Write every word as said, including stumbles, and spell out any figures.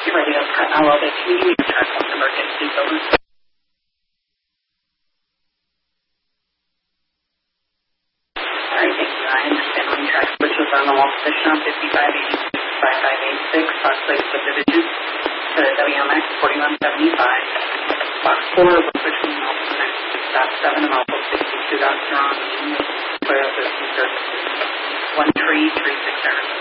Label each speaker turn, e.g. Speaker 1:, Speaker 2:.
Speaker 1: You're ready to cut all of it. Can you give me your track on emergency over? Alright, thank you. I understand on track, which was on the wall position on fifty-five eighty-six, fifty-five eighty-six, Fox Lake Subdivision, to the W M X forty-one seventy-five. Box four, between Alpha Next dot seven and Alpha sixty-two dot zero on Toyota Services. One tree, three six seven.